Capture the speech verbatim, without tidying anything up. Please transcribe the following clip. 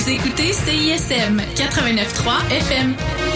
Vous écoutez C I S M quatre-vingt-neuf point trois F M.